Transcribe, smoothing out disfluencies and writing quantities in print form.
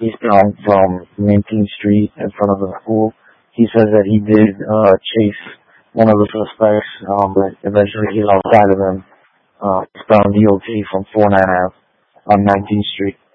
eastbound from 19th Street in front of the school. He says that he did chase one of the suspects, but eventually he lost sight of him. Eastbound DOT from 4 and a half on 19th Street.